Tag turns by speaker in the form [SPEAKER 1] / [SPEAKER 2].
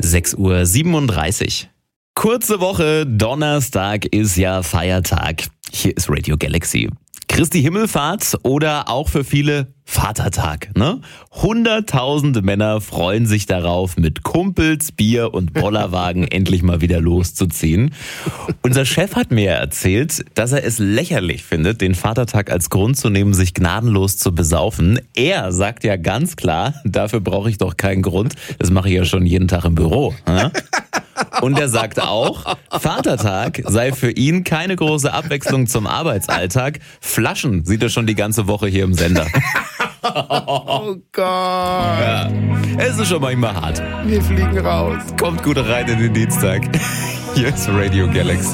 [SPEAKER 1] 6:37 Uhr. Kurze Woche, Donnerstag ist ja Feiertag. Hier ist Radio Galaxy. Christi Himmelfahrt oder auch für viele Vatertag, ne? Hunderttausende Männer freuen sich darauf, mit Kumpels, Bier und Bollerwagen endlich mal wieder loszuziehen. Unser Chef hat mir erzählt, dass er es lächerlich findet, den Vatertag als Grund zu nehmen, sich gnadenlos zu besaufen. Er sagt ja ganz klar, dafür brauche ich doch keinen Grund. Das mache ich ja schon jeden Tag im Büro. Ne? Und er sagt auch, Vatertag sei für ihn keine große Abwechslung zum Arbeitsalltag. Flaschen sieht er schon die ganze Woche hier im Sender.
[SPEAKER 2] Oh Gott.
[SPEAKER 1] Ja, es ist schon manchmal hart.
[SPEAKER 2] Wir fliegen raus.
[SPEAKER 1] Kommt gut rein in den Dienstag. Hier ist Radio Galaxy.